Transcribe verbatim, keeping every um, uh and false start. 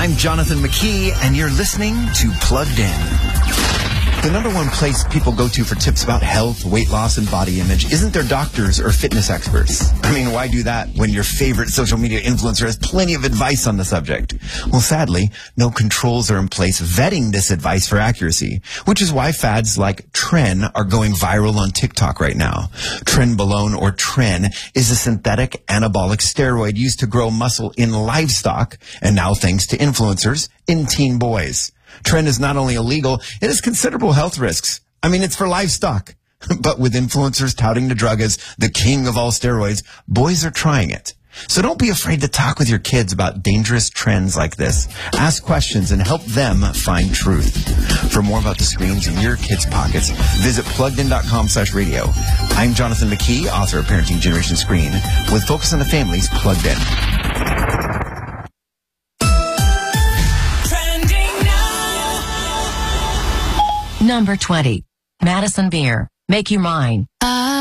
I'm Jonathan McKee, and you're listening to Plugged In. The number one place people go to for tips about health, weight loss, and body image isn't their doctors or fitness experts. I mean, why do that when your favorite social media influencer has plenty of advice on the subject? Well, sadly, no controls are in place vetting this advice for accuracy, which is why fads like Tren are going viral on TikTok right now. Trenbolone, or Tren, is a synthetic anabolic steroid used to grow muscle in livestock, and now, thanks to influencers, in teen boys. Tren is not only illegal, it has considerable health risks. I mean, it's for livestock. But with influencers touting the drug as the king of all steroids, boys are trying it. So don't be afraid to talk with your kids about dangerous trends like this. Ask questions and help them find truth. For more about the screens in your kids' pockets, visit pluggedin.com slash radio. I'm Jonathan McKee, author of Parenting Generation Screen, with Focus on the Family's Plugged In. Number twenty. Madison Beer. Make You Mine.